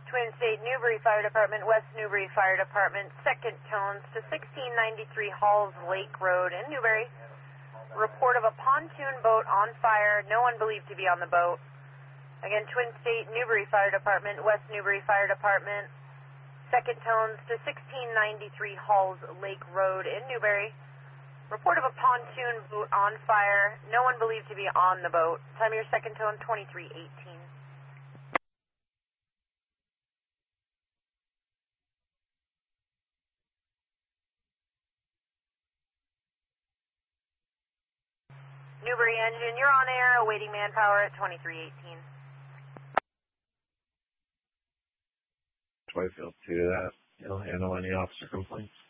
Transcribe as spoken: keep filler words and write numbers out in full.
Twin State Newbury Fire Department, West Newbury Fire Department, second tones to sixteen ninety-three Halls Lake Road in Newbury. Report of a pontoon boat on fire, no one believed to be on the boat. Again, Twin State Newbury Fire Department, West Newbury Fire Department, second tones to sixteen ninety-three Halls Lake Road in Newbury. Report of a pontoon boat on fire, no one believed to be on the boat. Time of your second tone, twenty-three eighteen. Newbury engine, you're on air, awaiting manpower at twenty-three eighteen. Twyfield two to that. You'll handle any officer complaints.